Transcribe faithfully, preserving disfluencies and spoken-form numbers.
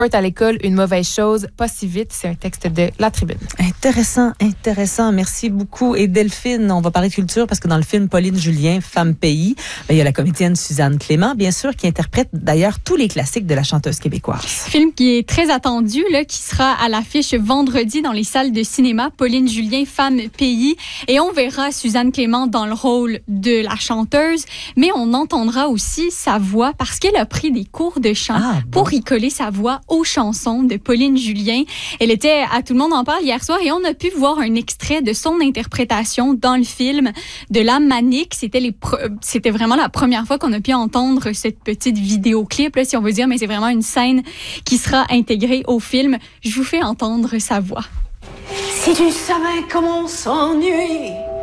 à l'école, une mauvaise chose, pas si vite. C'est un texte de La Tribune. Intéressant, intéressant. Merci beaucoup. Et Delphine, on va parler de culture parce que dans le film Pauline Julien, Femme Pays, ben, il y a la comédienne Suzanne Clément, bien sûr, qui interprète d'ailleurs tous les classiques de la chanteuse québécoise. Film qui est très attendu, là, qui sera à l'affiche vendredi dans les salles de cinéma. Pauline Julien, Femme Pays. Et on verra Suzanne Clément dans le rôle de la chanteuse, mais on entendra aussi sa voix parce qu'elle a pris des cours de chant ah, bon. pour y coller sa voix aux chansons de Pauline Julien. Elle était à Tout le monde en parle hier soir et on a pu voir un extrait de son interprétation dans le film de La Manique. C'était, les pre- c'était vraiment la première fois qu'on a pu entendre cette petite vidéoclip, là, si on veut dire, mais c'est vraiment une scène qui sera intégrée au film. Je vous fais entendre sa voix. Si tu savais comment on s'ennuie